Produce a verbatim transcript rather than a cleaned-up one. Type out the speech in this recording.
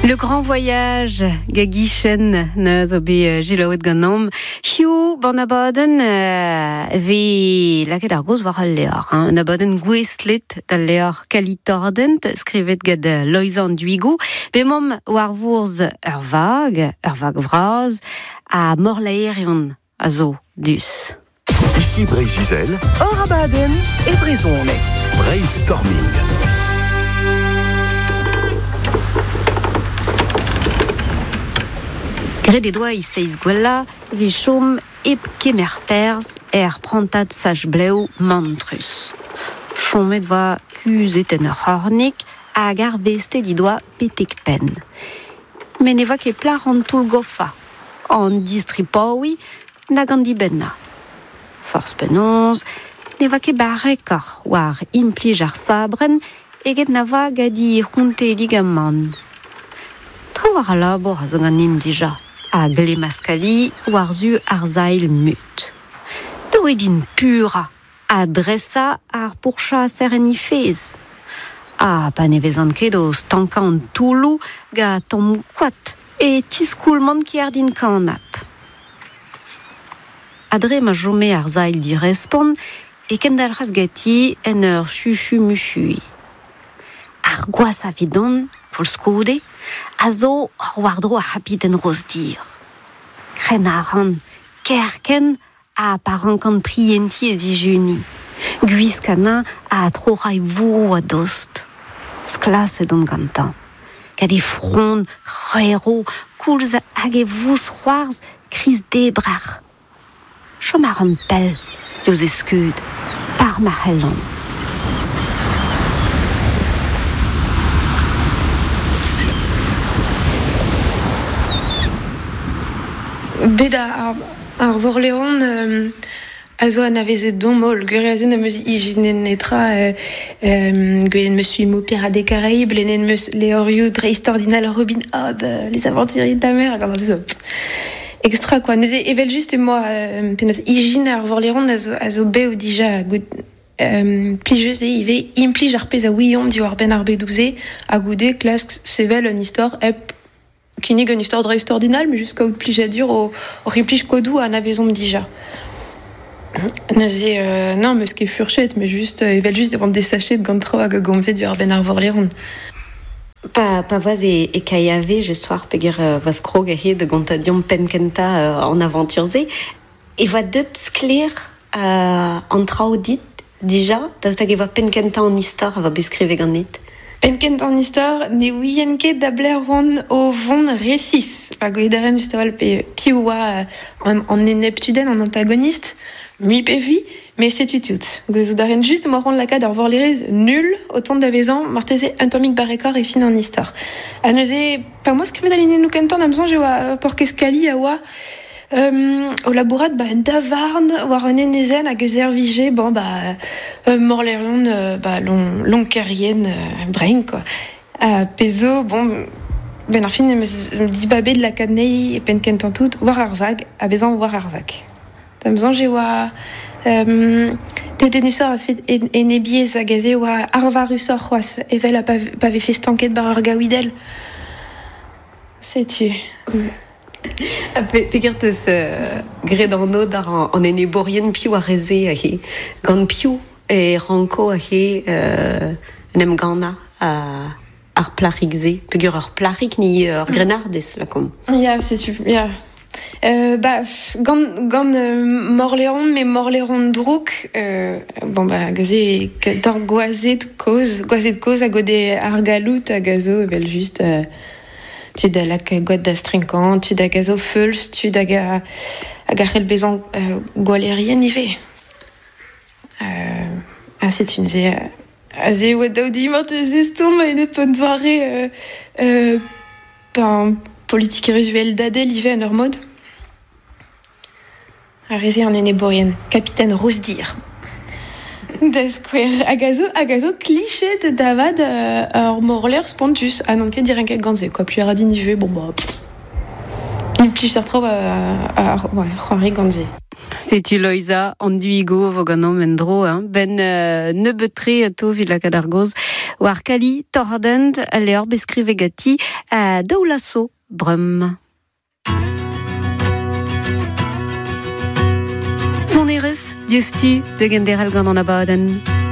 Le grand voyage, Gagishen, na zo be jilaouet ganom. Hiu, ban abaden, ve laket ar goz war al leor. An abaden gwestlet dal leor kalitordent, skrivet gad loizan duigo. Be mom war vourz ur vag, ur vag vraz, a morlaerion a zo dus. Ici Brésil, Or abaden e brezhoneg. Brainstorming. Gret e doa i seiz gwella, vi chom ep kemerterz er prantad saj bleu mantrus. Chomet va kuzet en ur c'hornik hag ar vested i doa petek pen. Men e va ket plar an toul gofa, an distripaoui nag an dibenna. Force penons, ne va ket barrekar war implij ar sabren eget na va gadi c'hunte ligaman. Tra war a labor a zo ganin dija. A gle maskali war zu ar zail mut. Do e din pura, a dressa ar pourcha serenifez. A pa ne vezan ket o stanka an toulou ga tamm kwat e tiskoulman ki ar din kanap. Adre ma jome ar zail di respon e kendal ras gati en ur chuchu mushui. Ar gwas a vidon, pol skoude, a zo ar wardro a rapid en roz dir. Kren a ran, kerken a parankan prienti e zijuni. Guiz kana a tro rai vou a dost. Sklas e don gantan. Gad e front, rero, koulz hag e vous c'hoarz, kriz debrar. Chom a ran pel, yoz e skud, par ma c'hellon. Bet ar, ar vorleon euh, a zo an avezet domol, gureazen am eus ijinen netra euh, euh, gwellen meus suimo Pierre des Caraïbes, lenen meus leorioù dreistordinal Robin Hood, euh, les aventuriers de la mer, gant an zo. Extra, quoi. Neuze evel just e moi, euh, penaos ijin ar vorleon a zo, a zo beo dija gout euh, plijeus e ive implij ar pez a ouion di war ben ar bedouze a goude klask sevel un istor ep kinig un histoire de extraordinale, mais jusqu'à out plige dur au au rimplige kodou à navezon déjà. Neuze euh, non, mais ce qui est furchette, mais juste euh, ils veulent juste vendre des sachets de gantro à gomze du arben arvorleron. Pa, pa vaz e, e kaiave, je soir peger uh, vaz krog a he de gantadion penkenta uh, en aventurze. E va deut skler uh, an traoudit, dija, daoust hag e va penkenta an istor a va beskrive ganit. Penkent an istor, ne ouien ket da bler ron o von resis. A goedaren just aval pe pioua an, an eneptuden, an antagoniste, mi pe vi, mais c'est tout. Goedaren just mo ron lakad ar vorlerez nul, autant d'avezan, marteze antomik barrekor e fin an istor. A neuze, pa moa skrivet alinen nou kentan, amzan je oa porkeskali a oa Um, au labourat, bah, un davarn, war un enezen hag eus ervije, bon, bah, euh, morlerion, euh, bah, long, long carrienne, euh, brain, quoi. Uh, pezo, bon, ben ar fin, me, me di babé de la cadnei, e pen kentan tout, war ar vag, a bezan war ar vag. Tamzan, je oa, um, te denusor a fet en, en ebiez a gaze oa ar varusor, c'hoaz, evel a pa, pa ve fe stanket bar ar gawidel. Sais-tu? Mm. Peger teus uh, gret an od ar an ene borien piou a reze a he. Gant piou e ranko a he uh, nem gana a, ar plarik ze. Peger ar plarik ni ur grenardez la kom. Ya, c'est super, ya. Euh, bah, gant, gant euh, morleron, mais morleron drouk, euh, bon, bah, gaze, d'or goazet koz, goazet koz a gode ar galout a gazo, evel juste... Euh, tu da la gwad da strinkan, tu da gazo feuls, tu da ga a garel bezan euh, gwalerien ive. Euh, ah, c'est une zé... A zé oa daoudi mant e zestom a ene pon doare euh, euh, ben, politique résuel d'adel ive an ur mod. A reze an ene borien, capitaine Rosdir. Da skwer. A gazo, a gazo cliché de davad euh, ar morler spontus. Ah non, ket direnket ganze, quoi. Plus radin ive, bon bah... Il plige ar trao a, a, a ouais, c'hoari ganze. C'est-tu Loïsa, an duigo, voganon mendro, hein? Ben euh, ne betre to vid la kadargoz. War kali tordent leor beskrivegati a daoulasso brum. Son eres, diustu, de genderel gant an abaden.